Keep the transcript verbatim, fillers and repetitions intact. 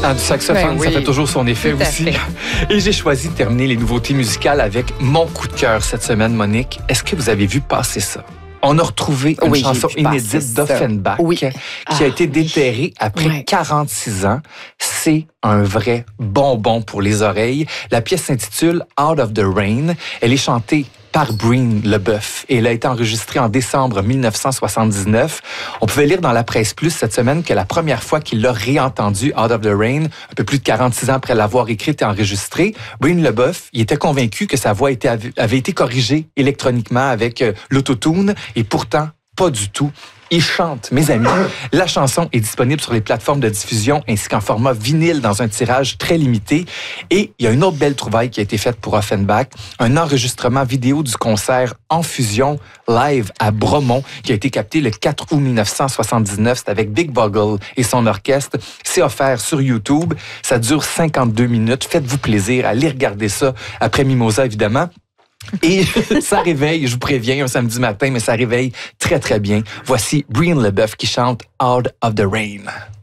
Ah, du saxophone, Ben oui. ça fait toujours son effet Tout à aussi. fait. Et j'ai choisi de terminer les nouveautés musicales avec mon coup de cœur cette semaine, Monique. Est-ce que vous avez vu passer ça? On a retrouvé une Oui, j'ai chanson vu passer inédite ça. d'Offenbach Oui. qui a Ah, été déterrée après Ouais. quarante-six ans. C'est un vrai bonbon pour les oreilles. La pièce s'intitule Out of the Rain. Elle est chantée par Breen LeBeuf et elle a été enregistrée en décembre mille neuf cent soixante-dix-neuf. On pouvait lire dans la Presse Plus cette semaine que la première fois qu'il l'a réentendu Out of the Rain, un peu plus de quarante-six ans après l'avoir écrite et enregistrée, Breen LeBeuf, il était convaincu que sa voix était, avait été corrigée électroniquement avec euh, l'autotune et pourtant pas du tout. Il chante, mes amis. La chanson est disponible sur les plateformes de diffusion ainsi qu'en format vinyle dans un tirage très limité. Et il y a une autre belle trouvaille qui a été faite pour Offenbach, un enregistrement vidéo du concert En Fusion live à Bromont qui a été capté le quatre août mille neuf cent soixante-dix-neuf. C'est avec Big Boggle et son orchestre. C'est offert sur YouTube. Ça dure cinquante-deux minutes. Faites-vous plaisir. Allez regarder ça après Mimosa, évidemment. Et ça réveille, je vous préviens, un samedi matin, mais ça réveille très, très bien. Voici Breen LeBeuf qui chante Out of the Rain.